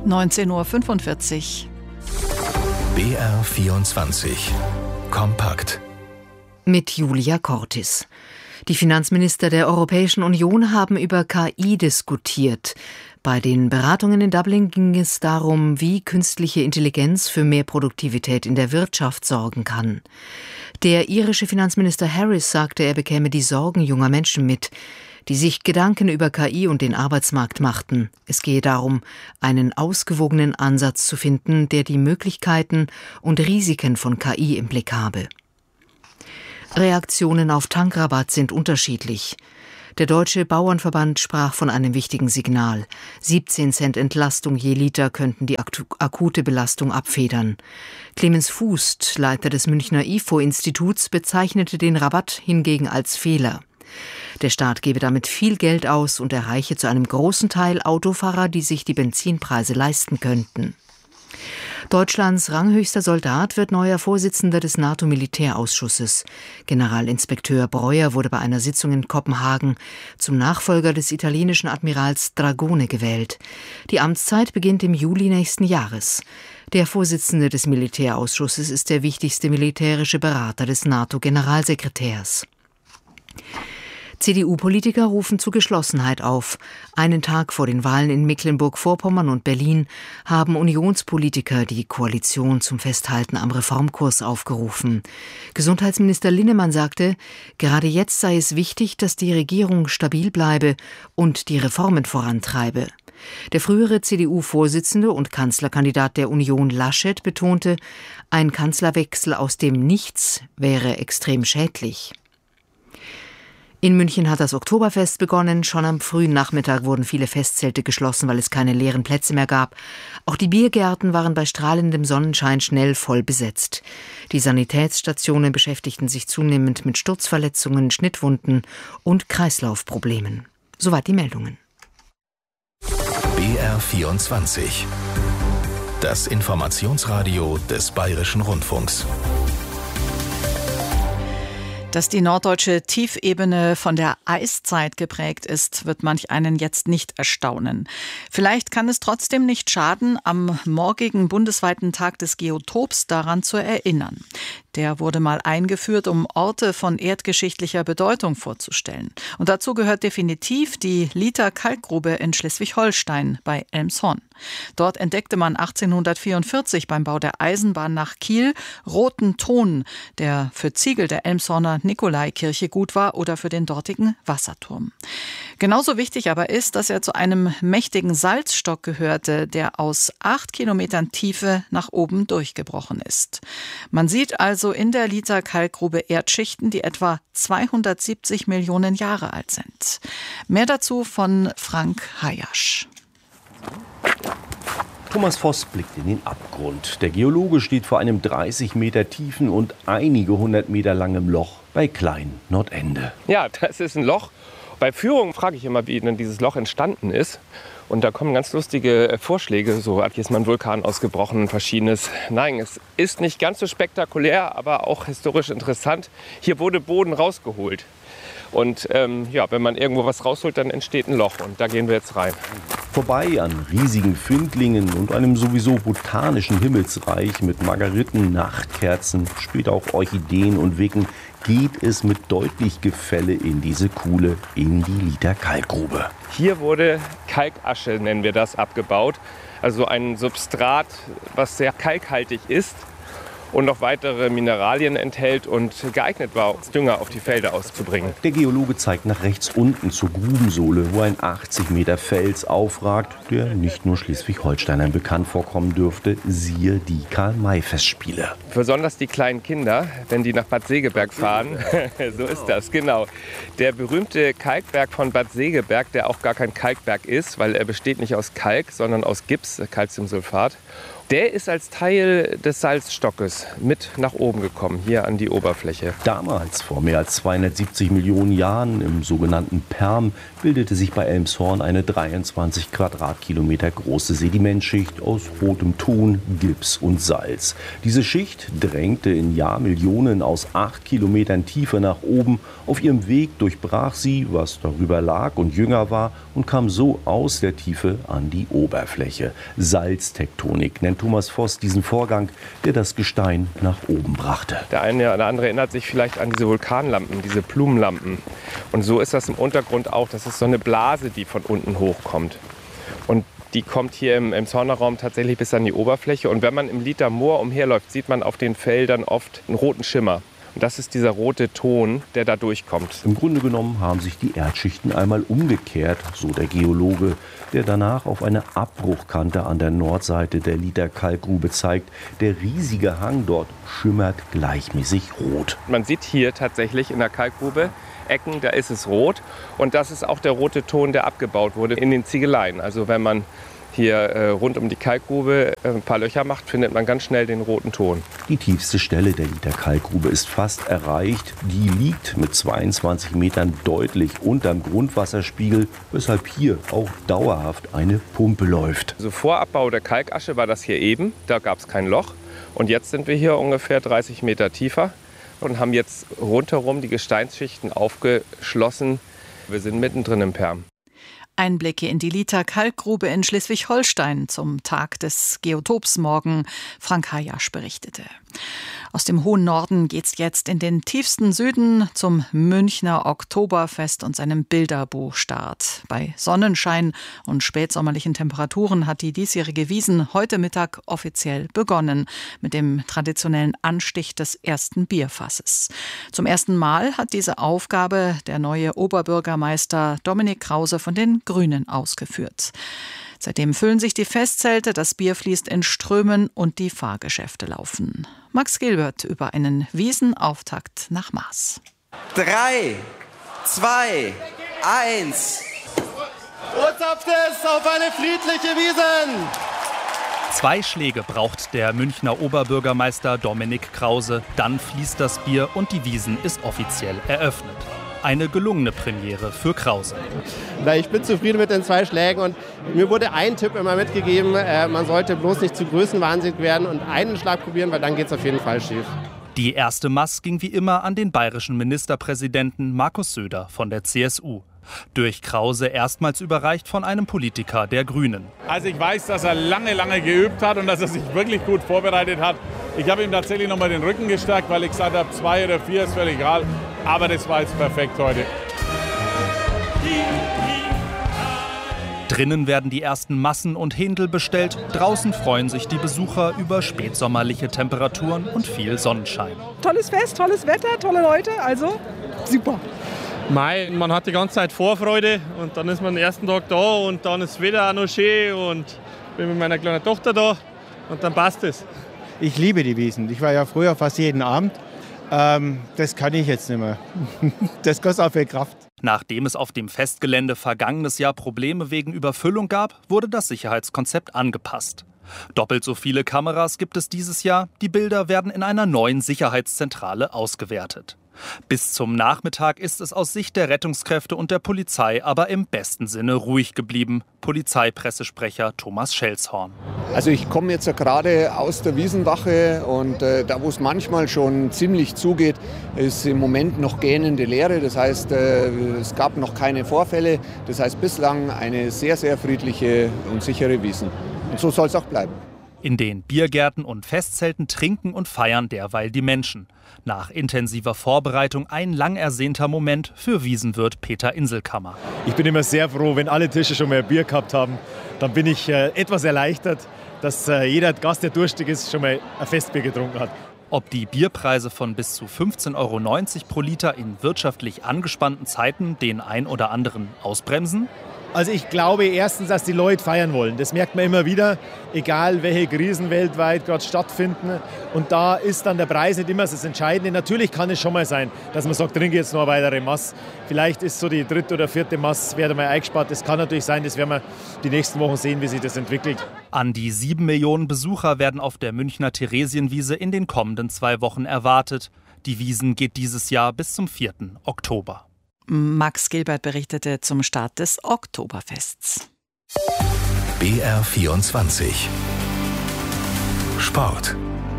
19:45 Uhr. BR24 Kompakt mit Julia Cortis. Die Finanzminister der Europäischen Union haben über KI diskutiert. Bei den Beratungen in Dublin ging es darum, wie künstliche Intelligenz für mehr Produktivität in der Wirtschaft sorgen kann. Der irische Finanzminister Harris sagte, er bekäme die Sorgen junger Menschen mit, die sich Gedanken über KI und den Arbeitsmarkt machten. Es gehe darum, einen ausgewogenen Ansatz zu finden, der die Möglichkeiten und Risiken von KI im Blick habe. Reaktionen auf Tankrabatt sind unterschiedlich. Der Deutsche Bauernverband sprach von einem wichtigen Signal. 17 Cent Entlastung je Liter könnten die akute Belastung abfedern. Clemens Fußt, Leiter des Münchner IFO-Instituts, bezeichnete den Rabatt hingegen als Fehler. Der Staat gebe damit viel Geld aus und erreiche zu einem großen Teil Autofahrer, die sich die Benzinpreise leisten könnten. Deutschlands ranghöchster Soldat wird neuer Vorsitzender des NATO-Militärausschusses. Generalinspekteur Breuer wurde bei einer Sitzung in Kopenhagen zum Nachfolger des italienischen Admirals Dragone gewählt. Die Amtszeit beginnt im Juli nächsten Jahres. Der Vorsitzende des Militärausschusses ist der wichtigste militärische Berater des NATO-Generalsekretärs. CDU-Politiker rufen zu Geschlossenheit auf. Einen Tag vor den Wahlen in Mecklenburg-Vorpommern und Berlin haben Unionspolitiker die Koalition zum Festhalten am Reformkurs aufgerufen. Gesundheitsminister Linnemann sagte, gerade jetzt sei es wichtig, dass die Regierung stabil bleibe und die Reformen vorantreibe. Der frühere CDU-Vorsitzende und Kanzlerkandidat der Union Laschet betonte, ein Kanzlerwechsel aus dem Nichts wäre extrem schädlich. In München hat das Oktoberfest begonnen. Schon am frühen Nachmittag wurden viele Festzelte geschlossen, weil es keine leeren Plätze mehr gab. Auch die Biergärten waren bei strahlendem Sonnenschein schnell voll besetzt. Die Sanitätsstationen beschäftigten sich zunehmend mit Sturzverletzungen, Schnittwunden und Kreislaufproblemen. Soweit die Meldungen. BR24 Das Informationsradio des Bayerischen Rundfunks. Dass die norddeutsche Tiefebene von der Eiszeit geprägt ist, wird manch einen jetzt nicht erstaunen. Vielleicht kann es trotzdem nicht schaden, am morgigen bundesweiten Tag des Geotops daran zu erinnern. Der wurde mal eingeführt, um Orte von erdgeschichtlicher Bedeutung vorzustellen. Und dazu gehört definitiv die Liter Kalkgrube in Schleswig-Holstein bei Elmshorn. Dort entdeckte man 1844 beim Bau der Eisenbahn nach Kiel roten Ton, der für Ziegel der Elmshorner Nikolaikirche gut war oder für den dortigen Wasserturm. Genauso wichtig aber ist, dass er zu einem mächtigen Salzstock gehörte, der aus 8 Kilometern Tiefe nach oben durchgebrochen ist. Man sieht also in der Liter Kalkgrube Erdschichten, die etwa 270 Millionen Jahre alt sind. Mehr dazu von Frank Hayasch. Thomas Voss blickt in den Abgrund. Der Geologe steht vor einem 30 Meter tiefen und einige 100 Meter langem Loch bei Klein-Nordende. Ja, das ist ein Loch. Bei Führungen frage ich immer, wie denn dieses Loch entstanden ist. Und da kommen ganz lustige Vorschläge, so hat jetzt mal ein Vulkan ausgebrochen, verschiedenes. Nein, es ist nicht ganz so spektakulär, aber auch historisch interessant. Hier wurde Boden rausgeholt. Und wenn man irgendwo was rausholt, dann entsteht ein Loch. Und da gehen wir jetzt rein. Vorbei an riesigen Findlingen und einem sowieso botanischen Himmelsreich mit Margeriten, Nachtkerzen, später auch Orchideen und Wicken, geht es mit deutlich Gefälle in diese Kuhle, in die Liter Kalkgrube. Hier wurde Kalkasche, nennen wir das, abgebaut. Also ein Substrat, was sehr kalkhaltig ist und noch weitere Mineralien enthält und geeignet war, als Dünger auf die Felder auszubringen. Der Geologe zeigt nach rechts unten zur Grubensohle, wo ein 80 Meter Fels aufragt, der nicht nur Schleswig-Holsteinern bekannt vorkommen dürfte, siehe die Karl-May-Festspiele. Besonders die kleinen Kinder, wenn die nach Bad Segeberg fahren, so ist das, genau. Der berühmte Kalkberg von Bad Segeberg, der auch gar kein Kalkberg ist, weil er besteht nicht aus Kalk, sondern aus Gips, Calciumsulfat. Der ist als Teil des Salzstockes mit nach oben gekommen, hier an die Oberfläche. Damals, vor mehr als 270 Millionen Jahren, im sogenannten Perm, bildete sich bei Elmshorn eine 23 Quadratkilometer große Sedimentschicht aus rotem Ton, Gips und Salz. Diese Schicht drängte in Jahrmillionen aus 8 Kilometern Tiefe nach oben. Auf ihrem Weg durchbrach sie, was darüber lag und jünger war, und kam so aus der Tiefe an die Oberfläche. Salztektonik nennt Thomas Voss diesen Vorgang, der das Gestein nach oben brachte. Der eine oder andere erinnert sich vielleicht an diese Vulkanlampen, diese Blumenlampen. Und so ist das im Untergrund auch. Das ist so eine Blase, die von unten hochkommt. Und die kommt hier im Elmshorner Raum tatsächlich bis an die Oberfläche. Und wenn man im Liter Moor umherläuft, sieht man auf den Feldern oft einen roten Schimmer. Und das ist dieser rote Ton, der da durchkommt. Im Grunde genommen haben sich die Erdschichten einmal umgekehrt, so der Geologe, der danach auf eine Abbruchkante an der Nordseite der Liter Kalkgrube zeigt. Der riesige Hang dort schimmert gleichmäßig rot. Man sieht hier tatsächlich in der Kalkgrube Ecken, da ist es rot. Und das ist auch der rote Ton, der abgebaut wurde in den Ziegeleien. Also wenn man hier rund um die Kalkgrube ein paar Löcher macht, findet man ganz schnell den roten Ton. Die tiefste Stelle der Liter Kalkgrube ist fast erreicht. Die liegt mit 22 Metern deutlich unterm Grundwasserspiegel, weshalb hier auch dauerhaft eine Pumpe läuft. Also vor Abbau der Kalkasche war das hier eben, da gab es kein Loch. Und jetzt sind wir hier ungefähr 30 Meter tiefer und haben jetzt rundherum die Gesteinsschichten aufgeschlossen. Wir sind mittendrin im Perm. Einblicke in die Liter Kalkgrube in Schleswig-Holstein zum Tag des Geotops morgen. Frank Hayasch berichtete. Aus dem hohen Norden geht's jetzt in den tiefsten Süden zum Münchner Oktoberfest und seinem Bilderbuchstart. Bei Sonnenschein und spätsommerlichen Temperaturen hat die diesjährige Wiesn heute Mittag offiziell begonnen mit dem traditionellen Anstich des ersten Bierfasses. Zum ersten Mal hat diese Aufgabe der neue Oberbürgermeister Dominik Krause von den Grünen ausgeführt. Seitdem füllen sich die Festzelte, das Bier fließt in Strömen und die Fahrgeschäfte laufen. Max Gilbert über einen Wiesenauftakt nach Maß. 3, 2, 1. Urzapft es auf eine friedliche Wiesn! 2 Schläge braucht der Münchner Oberbürgermeister Dominik Krause. Dann fließt das Bier und die Wiesn ist offiziell eröffnet. Eine gelungene Premiere für Krause. Ich bin zufrieden mit den 2 Schlägen und mir wurde ein Tipp immer mitgegeben, man sollte bloß nicht zu größenwahnsinnig werden und einen Schlag probieren, weil dann geht es auf jeden Fall schief. Die erste Maß ging wie immer an den bayerischen Ministerpräsidenten Markus Söder von der CSU. Durch Krause erstmals überreicht von einem Politiker der Grünen. Also ich weiß, dass er lange geübt hat und dass er sich wirklich gut vorbereitet hat. Ich habe ihm tatsächlich nochmal den Rücken gestärkt, weil ich gesagt habe, 2 oder 4 ist völlig egal. Aber das war jetzt perfekt heute. Drinnen werden die ersten Massen und Händel bestellt. Draußen freuen sich die Besucher über spätsommerliche Temperaturen und viel Sonnenschein. Tolles Fest, tolles Wetter, tolle Leute, also super. Man hat die ganze Zeit Vorfreude und dann ist man den ersten Tag da und dann ist das Wetter auch noch schön und bin mit meiner kleinen Tochter da und dann passt es. Ich liebe die Wiesn. Ich war ja früher fast jeden Abend. Das kann ich jetzt nicht mehr. Das kostet auch viel Kraft. Nachdem es auf dem Festgelände vergangenes Jahr Probleme wegen Überfüllung gab, wurde das Sicherheitskonzept angepasst. Doppelt so viele Kameras gibt es dieses Jahr. Die Bilder werden in einer neuen Sicherheitszentrale ausgewertet. Bis zum Nachmittag ist es aus Sicht der Rettungskräfte und der Polizei aber im besten Sinne ruhig geblieben. Polizeipressesprecher Thomas Schelshorn. Also ich komme jetzt gerade aus der Wiesenwache und da, wo es manchmal schon ziemlich zugeht, ist im Moment noch gähnende Leere. Das heißt, es gab noch keine Vorfälle. Das heißt, bislang eine sehr, sehr friedliche und sichere Wiesn. Und so soll es auch bleiben. In den Biergärten und Festzelten trinken und feiern derweil die Menschen. Nach intensiver Vorbereitung ein lang ersehnter Moment für Wiesenwirt Peter Inselkammer. Ich bin immer sehr froh, wenn alle Tische schon mal ein Bier gehabt haben. Dann bin ich etwas erleichtert, dass jeder Gast, der durstig ist, schon mal ein Festbier getrunken hat. Ob die Bierpreise von bis zu 15,90 € pro Liter in wirtschaftlich angespannten Zeiten den ein oder anderen ausbremsen? Also ich glaube erstens, dass die Leute feiern wollen. Das merkt man immer wieder, egal welche Krisen weltweit gerade stattfinden. Und da ist dann der Preis nicht immer das Entscheidende. Natürlich kann es schon mal sein, dass man sagt, trinke jetzt noch eine weitere Maß. Vielleicht ist so die 3. oder 4. Maß wieder mal eingespart. Das kann natürlich sein, das werden wir die nächsten Wochen sehen, wie sich das entwickelt. An die 7 Millionen Besucher werden auf der Münchner Theresienwiese in den kommenden 2 Wochen erwartet. Die Wiesn geht dieses Jahr bis zum 4. Oktober. Max Gilbert berichtete zum Start des Oktoberfests. BR24 Sport.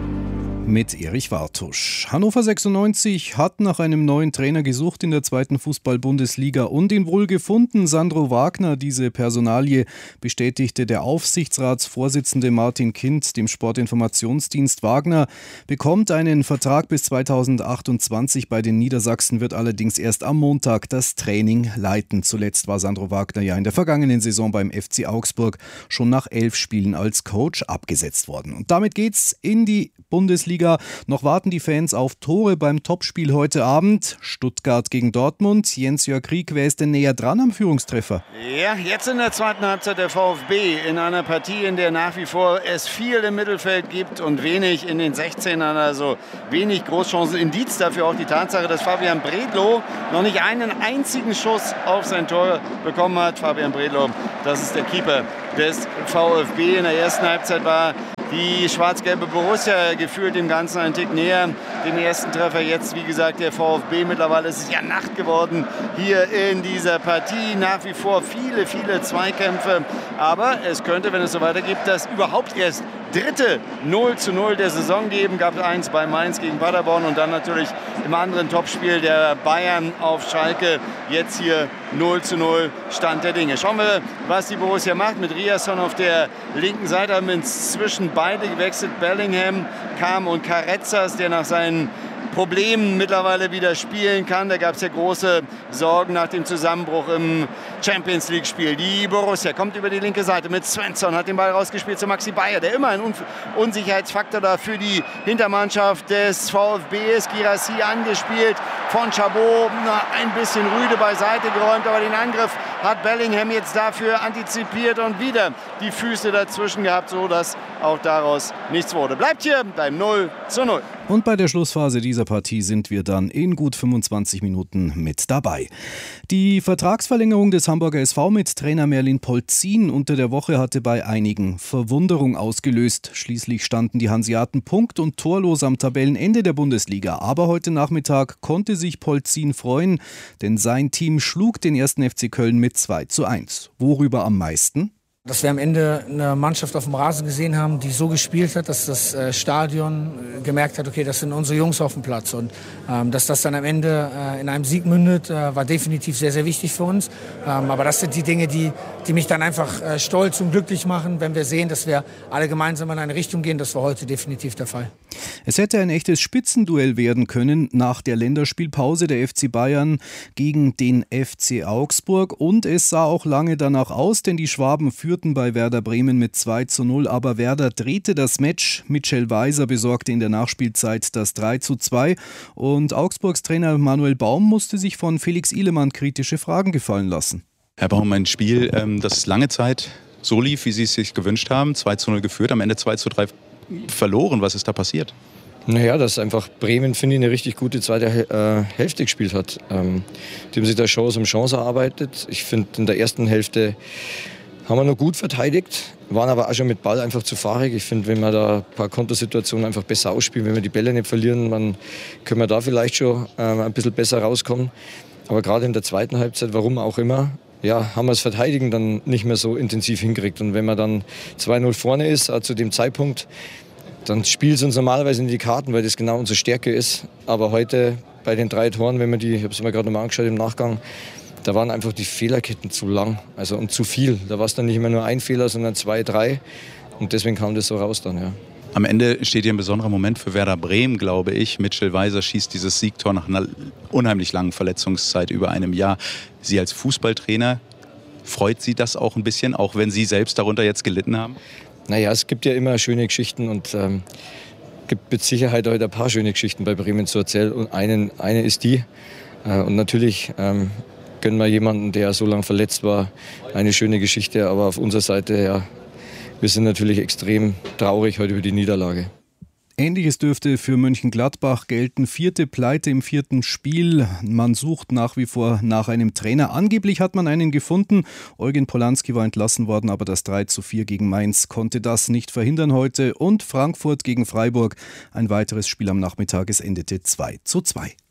Mit Erich Wartusch. Hannover 96 hat nach einem neuen Trainer gesucht in der 2. Fußball-Bundesliga und ihn wohl gefunden. Sandro Wagner, diese Personalie, bestätigte der Aufsichtsratsvorsitzende Martin Kind dem Sportinformationsdienst. Wagner bekommt einen Vertrag bis 2028 bei den Niedersachsen, wird allerdings erst am Montag das Training leiten. Zuletzt war Sandro Wagner ja in der vergangenen Saison beim FC Augsburg schon nach 11 Spielen als Coach abgesetzt worden. Und damit geht's in die Bundesliga. Noch warten die Fans auf Tore beim Topspiel heute Abend. Stuttgart gegen Dortmund. Jens-Jörg Krieg, wer ist denn näher dran am Führungstreffer? Ja, jetzt in der zweiten Halbzeit der VfB in einer Partie, in der nach wie vor es viel im Mittelfeld gibt und wenig in den 16ern, also wenig Großchancen. Indiz dafür auch die Tatsache, dass Fabian Bredlow noch nicht einen einzigen Schuss auf sein Tor bekommen hat. Fabian Bredlow, das ist der Keeper des VfB. In der ersten Halbzeit war die schwarz-gelbe Borussia gefühlt dem Ganzen einen Tick näher. Den ersten Treffer jetzt, wie gesagt, der VfB. Mittlerweile ist es ja Nacht geworden hier in dieser Partie. Nach wie vor viele, viele Zweikämpfe. Aber es könnte, wenn es so weitergeht, das überhaupt erst dritte 0:0 der Saison geben. Gab es eins bei Mainz gegen Paderborn und dann natürlich im anderen Topspiel der Bayern auf Schalke. Jetzt hier 0:0 Stand der Dinge. Schauen wir, was die Borussia macht. Mit Riasson auf der linken Seite haben inzwischen beide gewechselt. Bellingham kam und Carrezzas, der nach seinen Problemen mittlerweile wieder spielen kann. Da gab es ja große Sorgen nach dem Zusammenbruch im Champions-League-Spiel. Die Borussia kommt über die linke Seite mit Svensson, hat den Ball rausgespielt zu Maxi Bayer, der immer ein Unsicherheitsfaktor da für die Hintermannschaft des VfB ist. Guirassy angespielt von Chabot, ein bisschen rüde beiseite geräumt, aber den Angriff hat Bellingham jetzt dafür antizipiert und wieder die Füße dazwischen gehabt, sodass auch daraus nichts wurde. Bleibt hier beim 0:0. Und bei der Schlussphase dieser Partie sind wir dann in gut 25 Minuten mit dabei. Die Vertragsverlängerung des Hamburger SV mit Trainer Merlin Polzin unter der Woche hatte bei einigen Verwunderung ausgelöst. Schließlich standen die Hanseaten punkt- und torlos am Tabellenende der Bundesliga. Aber heute Nachmittag konnte sich Polzin freuen, denn sein Team schlug den 1. FC Köln mit 2:1. Worüber am meisten? Dass wir am Ende eine Mannschaft auf dem Rasen gesehen haben, die so gespielt hat, dass das Stadion gemerkt hat, okay, das sind unsere Jungs auf dem Platz. Und dass das dann am Ende in einem Sieg mündet, war definitiv sehr, sehr wichtig für uns. Aber das sind die Dinge, die mich dann einfach stolz und glücklich machen, wenn wir sehen, dass wir alle gemeinsam in eine Richtung gehen. Das war heute definitiv der Fall. Es hätte ein echtes Spitzenduell werden können nach der Länderspielpause der FC Bayern gegen den FC Augsburg. Und es sah auch lange danach aus, denn die Schwaben führten bei Werder Bremen mit 2:0. Aber Werder drehte das Match. Mitchell Weiser besorgte in der Nachspielzeit das 3:2. Und Augsburgs Trainer Manuel Baum musste sich von Felix Ihlemann kritische Fragen gefallen lassen. Herr Baum, ein Spiel, das lange Zeit so lief, wie Sie es sich gewünscht haben. 2:0 geführt, am Ende 2:3 verloren. Was ist da passiert? Naja, dass einfach Bremen, finde ich, eine richtig gute zweite Hälfte gespielt hat. Die haben sich da Chance um Chance erarbeitet. Ich finde, in der ersten Hälfte haben wir noch gut verteidigt, waren aber auch schon mit Ball einfach zu fahrig. Ich finde, wenn wir da ein paar Kontersituationen einfach besser ausspielen, wenn wir die Bälle nicht verlieren, dann können wir da vielleicht schon ein bisschen besser rauskommen. Aber gerade in der zweiten Halbzeit, warum auch immer, ja, haben wir das Verteidigen dann nicht mehr so intensiv hingekriegt. Und wenn man dann 2:0 vorne ist, zu dem Zeitpunkt, dann spielt es uns normalerweise in die Karten, weil das genau unsere Stärke ist. Aber heute bei den 3 Toren, wenn man die, ich habe es mir gerade noch mal angeschaut im Nachgang, da waren einfach die Fehlerketten zu lang, also und zu viel. Da war es dann nicht mehr nur ein Fehler, sondern 2, 3. Und deswegen kam das so raus dann, ja. Am Ende steht hier ein besonderer Moment für Werder Bremen, glaube ich. Mitchell Weiser schießt dieses Siegtor nach einer unheimlich langen Verletzungszeit über einem Jahr. Sie als Fußballtrainer, freut Sie das auch ein bisschen, auch wenn Sie selbst darunter jetzt gelitten haben? Naja, es gibt ja immer schöne Geschichten und gibt mit Sicherheit heute ein paar schöne Geschichten bei Bremen zu erzählen. Und eine ist die. Und natürlich gönnen wir jemanden, der so lange verletzt war, eine schöne Geschichte. Aber auf unserer Seite, ja, wir sind natürlich extrem traurig heute über die Niederlage. Ähnliches dürfte für Mönchengladbach gelten. 4. Pleite im 4. Spiel. Man sucht nach wie vor nach einem Trainer. Angeblich hat man einen gefunden. Eugen Polanski war entlassen worden, aber das 3:4 gegen Mainz konnte das nicht verhindern heute. Und Frankfurt gegen Freiburg. Ein weiteres Spiel am Nachmittag. Es endete 2:2.